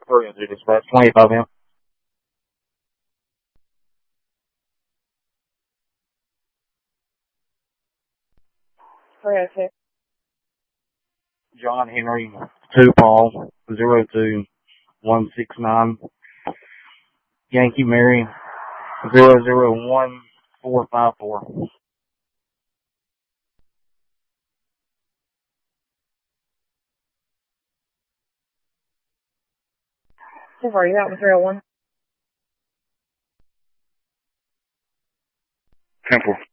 Korean to dispatch 25 M. Okay. John Henry 2 Paul 02169. Yankee Mary 001454. So far, you got with 301? Temple.